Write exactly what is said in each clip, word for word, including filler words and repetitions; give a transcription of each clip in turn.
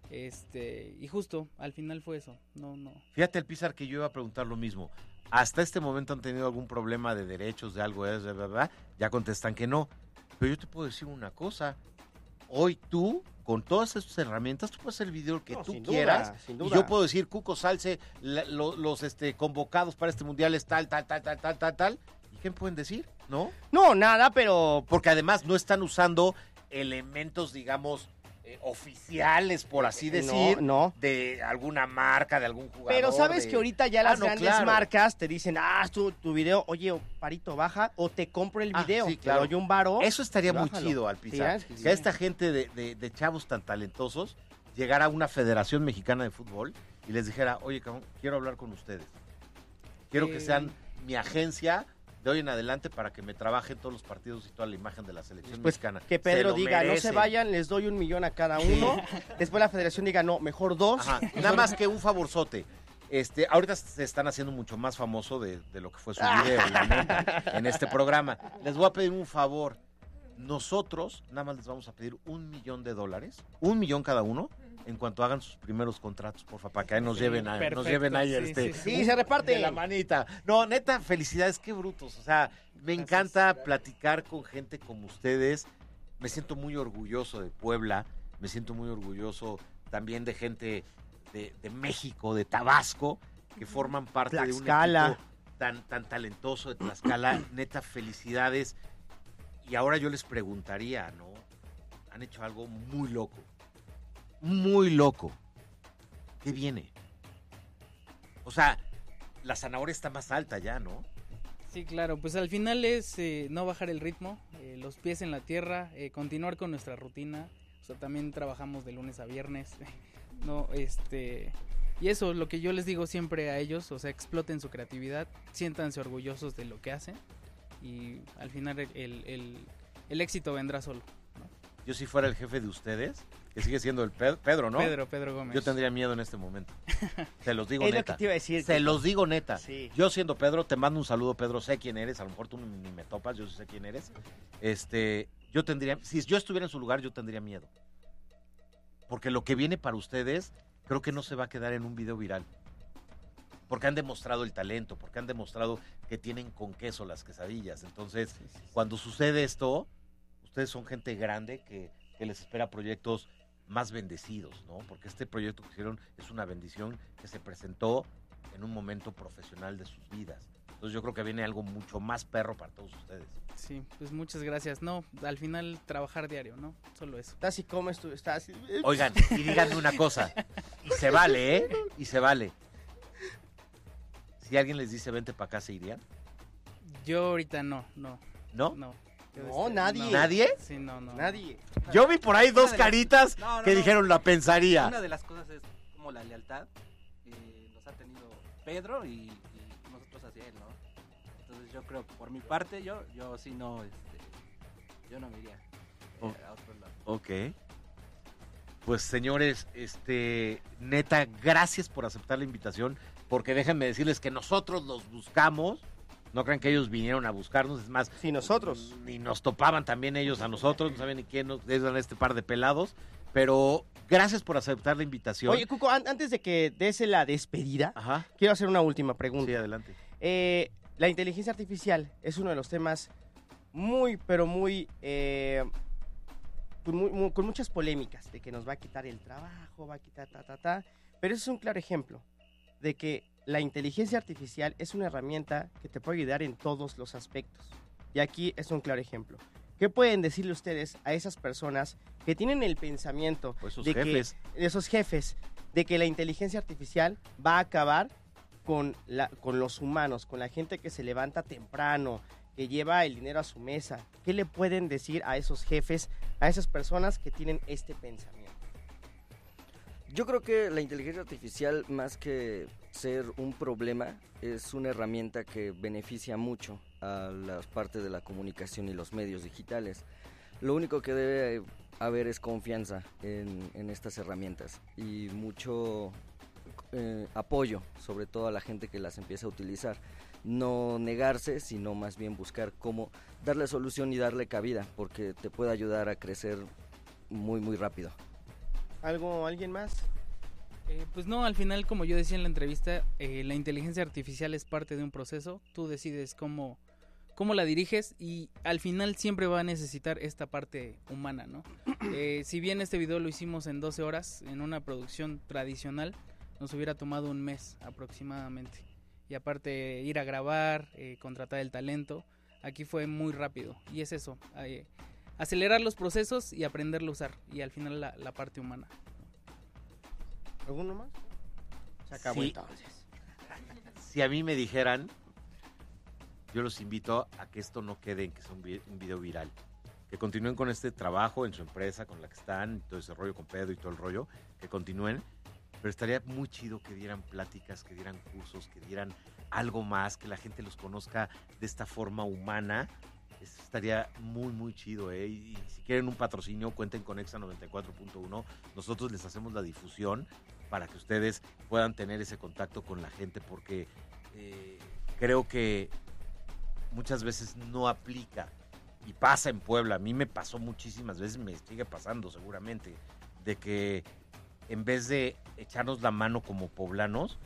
Este, y justo, al final fue eso, no, no. Fíjate, el Pizar, que yo iba a preguntar lo mismo. ¿Hasta este momento han tenido algún problema de derechos, de algo, de verdad? Ya contestan que no. Pero yo te puedo decir una cosa. Hoy tú, con todas estas herramientas, tú puedes hacer el video que No, tú sin quieras. duda, sin Y duda. yo puedo decir, Cuco Salce, la, lo, los este, convocados para este mundial es tal, tal, tal, tal, tal, tal, tal. ¿Y qué me pueden decir? ¿No? No, nada, pero... Porque además no están usando elementos, digamos, eh, oficiales, por así decir, no. de alguna marca, de algún jugador. Pero sabes de... que ahorita ya las ah, no, grandes claro. marcas te dicen, ah, tu, tu video, oye, Parito, baja, o te compro el Ah, video, sí, te claro. doy un varo. Eso estaría muy bájalo. chido, Alpizar. Sí, es que que sí. a esta gente de, de, de chavos tan talentosos llegara a una federación mexicana de fútbol y les dijera, oye, cabrón, quiero hablar con ustedes. Quiero Eh... que sean mi agencia de hoy en adelante para que me trabajen todos los partidos y toda la imagen de la selección Pues mexicana. que Pedro Se lo diga, no se merecen. vayan, les doy un millón a cada uno. Después la federación diga, no, mejor dos. Ajá, nada más que un favorzote. Este, ahorita se están haciendo mucho más famoso de, de lo que fue su video, la neta, en este programa. Les voy a pedir un favor. Nosotros nada más les vamos a pedir un millón de dólares, un millón cada uno, en cuanto hagan sus primeros contratos, por favor, para que ahí nos Sí, lleven a, perfecto, nos lleven ahí sí, este, sí, Sí, se reparte. de la manita. No, neta, felicidades, qué brutos. O sea, me encanta platicar con gente como ustedes. Me siento muy orgulloso de Puebla, me siento muy orgulloso también de gente de, de México, de Tabasco, que forman parte Tlaxcala. de un equipo tan, tan talentoso de Tlaxcala. Neta, felicidades. Y ahora yo les preguntaría, ¿no? Han hecho algo muy loco. Muy loco. ¿Qué viene? O sea, la zanahoria está más alta ya, ¿no? Sí, claro, pues al final es eh, no bajar el ritmo, eh, los pies en la tierra, eh, continuar con nuestra rutina. O sea, también trabajamos de lunes a viernes, no, este, y eso, lo que yo les digo siempre a ellos, o sea, exploten su creatividad, siéntanse orgullosos de lo que hacen y al final el, el, el, el éxito vendrá solo, ¿no? Yo si fuera el jefe de ustedes, que sigue siendo el Pedro, Pedro, ¿no? Pedro, Pedro Gómez. Yo tendría miedo en este momento. Se los digo Es lo neta. que te iba a decir. Se que- los digo neta. Sí. Yo siendo Pedro, te mando un saludo, Pedro. Sé quién eres. A lo mejor tú ni me topas, yo sí sé quién eres. Este, yo tendría, si yo estuviera en su lugar, yo tendría miedo. Porque lo que viene para ustedes, creo que no se va a quedar en un video viral. Porque han demostrado el talento, porque han demostrado que tienen con queso las quesadillas. Entonces, Sí, sí, sí. cuando sucede esto, ustedes son gente grande que, que les espera proyectos más bendecidos, ¿no? Porque este proyecto que hicieron es una bendición que se presentó en un momento profesional de sus vidas. Entonces yo creo que viene algo mucho más perro para todos ustedes. Sí, pues muchas gracias. No, al final trabajar diario, ¿no? Solo eso. Estás y comes tú, estás... Oigan, y díganme una cosa, y se vale, ¿eh? Y se vale. Si alguien les dice vente para acá, ¿se irían? Yo ahorita no, no, ¿No? no. Yo No, nadie. ¿Nadie? Sí, no, no. Nadie. Yo vi por ahí dos Una de las- caritas No, no, que no. dijeron la pensaría. Una de las cosas es como la lealtad que nos ha tenido Pedro y, y nosotros hacia él, ¿no? Entonces yo creo que por mi parte, yo yo sí no, este, yo no me iría eh, Oh. a otro lado. Ok. Pues señores, este, neta, gracias por aceptar la invitación, porque déjenme decirles que nosotros los buscamos, no crean que ellos vinieron a buscarnos, es más, Sí, nosotros. ni nos topaban también ellos a nosotros, no saben ni quién nos eran este par de pelados, pero gracias por aceptar la invitación. Oye, Cuco, an- antes de que des la despedida, Ajá, quiero hacer una última pregunta. sí, adelante. Eh, la inteligencia artificial es uno de los temas muy, pero muy, eh, con, muy- muy- con muchas polémicas, de que nos va a quitar el trabajo, va a quitar ta, ta, ta. Pero eso es un claro ejemplo de que la inteligencia artificial es una herramienta que te puede ayudar en todos los aspectos. Y aquí es un claro ejemplo. ¿Qué pueden decirle ustedes a esas personas que tienen el pensamiento O esos de jefes. que de esos jefes de que la inteligencia artificial va a acabar con la con los humanos, con la gente que se levanta temprano, que lleva el dinero a su mesa? ¿Qué le pueden decir a esos jefes, a esas personas que tienen este pensamiento? Yo creo que la inteligencia artificial, más que ser un problema, es una herramienta que beneficia mucho a las partes de la comunicación y los medios digitales. Lo único que debe haber es confianza en, en estas herramientas y mucho eh, apoyo, sobre todo a la gente que las empieza a utilizar. No negarse, sino más bien buscar cómo darle solución y darle cabida, porque te puede ayudar a crecer muy, muy rápido. ¿Algo, alguien más? Eh, pues no, al final, como yo decía en la entrevista, eh, la inteligencia artificial es parte de un proceso. Tú decides cómo, cómo la diriges y al final siempre va a necesitar esta parte humana, ¿no? Eh, si bien este video lo hicimos en doce horas, en una producción tradicional, nos hubiera tomado un mes aproximadamente. Y aparte ir a grabar, eh, contratar el talento, aquí fue muy rápido. Y es eso, eh, acelerar los procesos y aprenderlo a usar. Y al final la, la parte humana. ¿Alguno más? Se acabó Sí. entonces. Si a mí me dijeran, yo los invito a que esto no quede en que sea un, vi- un video viral. Que continúen con este trabajo en su empresa, con la que están, todo ese rollo con Pedro y todo el rollo, que continúen. Pero estaría muy chido que dieran pláticas, que dieran cursos, que dieran algo más, que la gente los conozca de esta forma humana. Eso estaría muy, muy chido, ¿eh? Y, y si quieren un patrocinio, cuenten con Exa noventa y cuatro punto uno. Nosotros les hacemos la difusión para que ustedes puedan tener ese contacto con la gente, porque eh, creo que muchas veces no aplica y pasa en Puebla. A mí me pasó muchísimas veces, me sigue pasando seguramente, de que en vez de echarnos la mano como poblanos,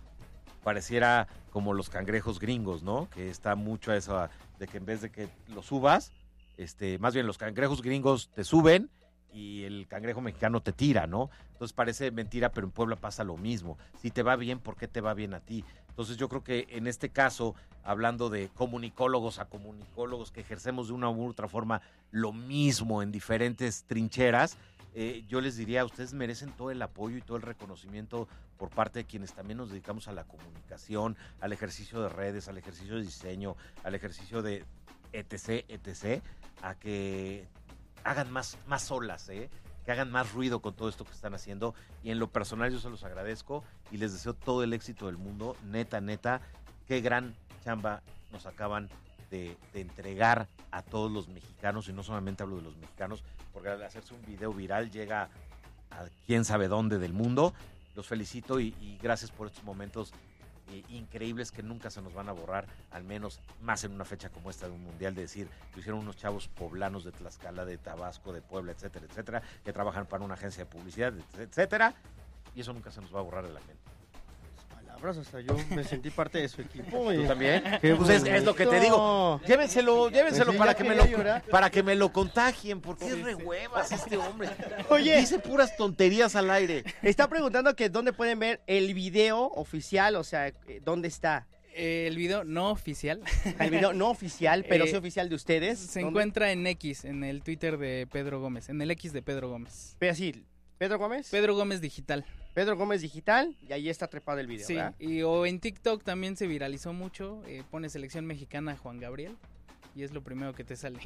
pareciera como los cangrejos gringos, ¿no? Que está mucho a eso de que en vez de que lo subas, este, más bien los cangrejos gringos te suben y el cangrejo mexicano te tira, ¿no? Entonces parece mentira, pero en Puebla pasa lo mismo. Si te va bien, ¿por qué te va bien a ti? Entonces yo creo que en este caso, hablando de comunicólogos a comunicólogos que ejercemos de una u otra forma lo mismo en diferentes trincheras, eh, yo les diría, ustedes merecen todo el apoyo y todo el reconocimiento por parte de quienes también nos dedicamos a la comunicación, al ejercicio de redes, al ejercicio de diseño, al ejercicio de etc, etc, a que hagan más, más olas, ¿eh? Que hagan más ruido con todo esto que están haciendo. Y en lo personal yo se los agradezco y les deseo todo el éxito del mundo. Neta, neta, qué gran chamba nos acaban de, de entregar a todos los mexicanos, y no solamente hablo de los mexicanos, porque al hacerse un video viral llega a quién sabe dónde del mundo. Los felicito y, y gracias por estos momentos eh, increíbles que nunca se nos van a borrar, al menos más en una fecha como esta de un mundial, de decir, lo hicieron unos chavos poblanos de Tlaxcala, de Tabasco, de Puebla, etcétera, etcétera, que trabajan para una agencia de publicidad, etcétera, y eso nunca se nos va a borrar de la mente. Palabras, hasta yo me sentí parte de su equipo. ¿Tú también? Qué Pues es, es lo que te digo. bonito. Llévenselo, llévenselo Pues sí, para, ya que me quería lo, llorar. para que me lo contagien, porque Sí, es re sí. huevas este hombre. Oye. Dice puras tonterías al aire. Está preguntando que dónde pueden ver el video oficial, o sea, eh, dónde está. Eh, el video no oficial El video no oficial, pero Eh, sí oficial de ustedes. se ¿Dónde? encuentra en X, en el Twitter de Pedro Gómez, en el X de Pedro Gómez. Pero sí, Pedro Gómez. Pedro Gómez Digital. Pedro Gómez Digital, y ahí está trepado el video, Sí, ¿verdad? y o en TikTok también se viralizó mucho, eh, pone selección mexicana Juan Gabriel y es lo primero que te sale.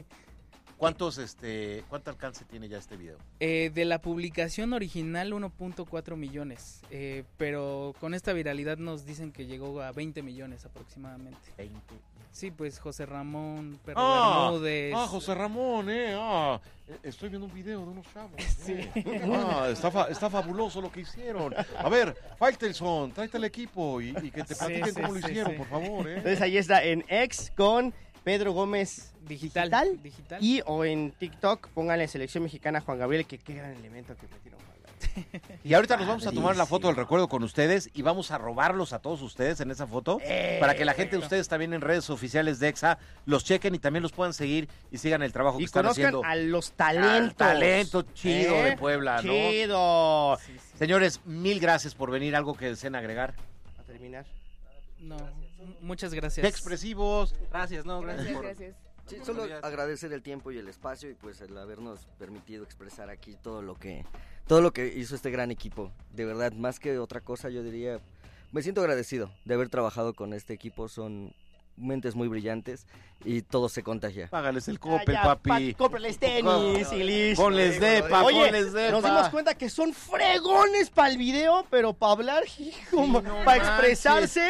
¿Cuántos, este, cuánto alcance tiene ya este video? Eh, de la publicación original uno punto cuatro millones, eh, pero con esta viralidad nos dicen que llegó a veinte millones aproximadamente. veinte. Sí, pues José Ramón, Perro Ah, Bermúdez. ah, José Ramón, eh, ah, eh, estoy viendo un video de unos chavos. Sí. eh. Ah, está, fa- está fabuloso lo que hicieron. A ver, Faitelson, tráete el equipo y, y que te Sí, platiquen sí, cómo lo sí, hicieron, sí. por favor, eh. Entonces ahí está en X con Pedro Gómez Digital. Digital. Digital. y o en TikTok pónganle selección mexicana Juan Gabriel, que qué gran elemento que metieron Juan Gabriel. Y ahorita nos vamos a tomar la foto del recuerdo con ustedes y vamos a robarlos a todos ustedes en esa foto Eh, para que la gente de ustedes también en redes oficiales de Exa los chequen y también los puedan seguir y sigan el trabajo que Y están conozcan haciendo. a los Al talentos. talento chido ¿Eh? de Puebla, ¿no? Chido. Sí, sí. Señores, mil gracias por venir. ¿Algo que deseen agregar? A terminar. No, m- muchas gracias. Qué expresivos. Gracias, no, gracias, Gracias, por... gracias. Sí, solo oportunidad. agradecer el tiempo y el espacio y pues el habernos permitido expresar aquí todo lo que todo lo que hizo este gran equipo. De verdad, más que otra cosa, yo diría, me siento agradecido de haber trabajado con este equipo. Son mentes muy brillantes y todo se contagia. Págales el Ah, cope, ya, papi. pa- cómprales tenis y listo. Ponles depa, Oye, ponles depa. nos dimos cuenta que son fregones para el video, pero para hablar, hijo, no para manches. expresarse,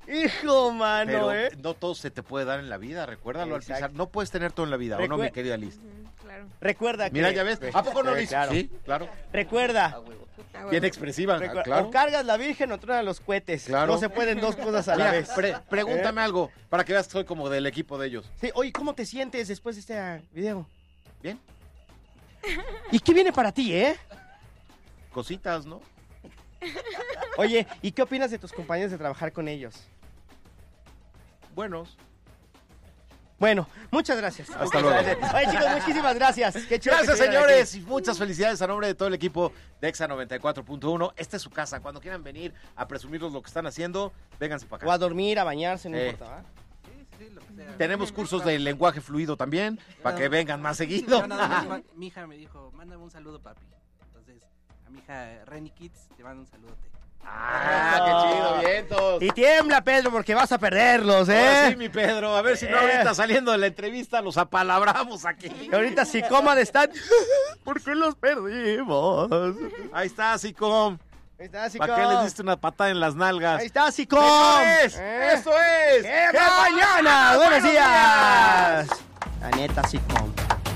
hijo, mano, Pero ¿eh? no todo se te puede dar en la vida, recuérdalo al Exacto. pisar. No puedes tener todo en la vida, ¿o no, Recue- mi querida Liz? Ujú, claro. Recuerda Mira, que... ya ves. ¿A poco no, Eh, Liz? claro. Sí, claro. Recuerda, Ah, bueno. Bien expresiva, recuerda, claro. o cargas la virgen o truenan los cohetes. Claro. No se pueden dos cosas a la Mira, vez. pre- pregúntame algo para que veas que soy como del equipo de ellos. Sí, oye, ¿cómo te sientes después de este ah, video? ¿Bien? ¿Y qué viene para ti, eh? cositas, ¿no? Oye, ¿y qué opinas de tus compañeros de trabajar con ellos? Buenos. Bueno, muchas gracias. Hasta Muchas luego. gracias. Oye, chicos, muchísimas gracias. Qué chido que Gracias, estuvieran señores, aquí. y muchas felicidades a nombre de todo el equipo de Exa noventa y cuatro punto uno. Esta es su casa. Cuando quieran venir a presumirnos lo que están haciendo, vénganse para O a acá. dormir, a bañarse, no Eh. importa, ¿va? Sí, sí, lo que sea. Tenemos cursos de lenguaje fluido también, para que vengan más seguido. Yo nada más, ma- mi hija me dijo, mándame un saludo, papi. Entonces, a mi hija Renny Kids te mando un saludote. Ah, qué chido, vientos. Y tiembla, Pedro, porque vas a perderlos, ¿eh? Ahora sí, mi Pedro, a ver si no Eh. ahorita saliendo de la entrevista los apalabramos aquí. Y ahorita si cómoda están. ¿Por qué los perdimos? Ahí está, Sicom. Ahí está, Sicom. ¿Para qué les diste una patada en las nalgas? Ahí está, Sicom. ¡Señores! ¿Eh? ¡Eso es! ¡Que mañana! ¡Buenos ¡Buenos días! La neta, Sicom.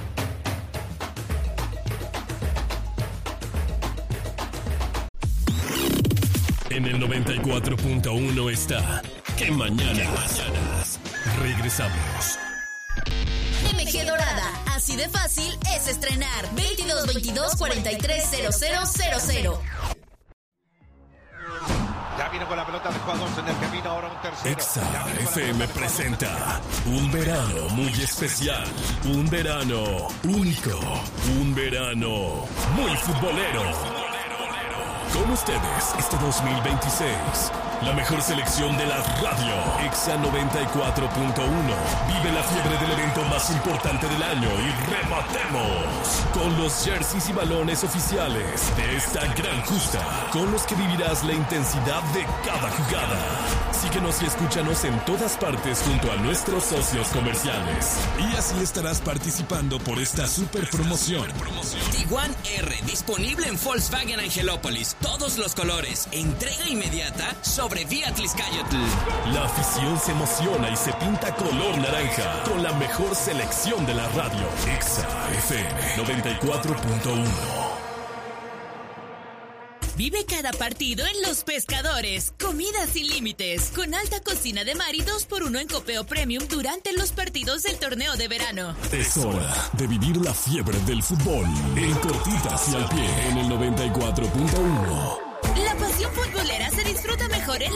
En el noventa y cuatro punto uno está Que Mañanas. Regresamos. M G Dorada, así de fácil es estrenar. veintidós veintidós cuarenta y tres cero cero cero cero. Ya viene con la pelota de jugadores en el camino, ahora un tercero. Exa Ya viene con la F M pelota de presenta un verano muy especial, un verano único, un verano muy futbolero. Con ustedes, este dos mil veintiséis, la mejor selección de la radio, Exa noventa y cuatro punto uno. Vive la fiebre del evento más importante del año y rematemos con los jerseys y balones oficiales de esta gran justa, con los que vivirás la intensidad de cada jugada. Síguenos y escúchanos en todas partes junto a nuestros socios comerciales. Y así estarás participando por esta super promoción. Tiguan R, disponible en Volkswagen Angelópolis. Todos los colores. Entrega inmediata sobre Vía Tliscayotl. La afición se emociona y se pinta color naranja con la mejor selección de la radio. Exa F M noventa y cuatro punto uno. Vive cada partido en Los Pescadores. Comida sin límites. Con alta cocina de mar y dos por uno en copeo premium durante los partidos del torneo de verano. Es hora de vivir la fiebre del fútbol en cortitas y al pie en el noventa y cuatro punto uno. La pasión futbolera se disfruta mejor en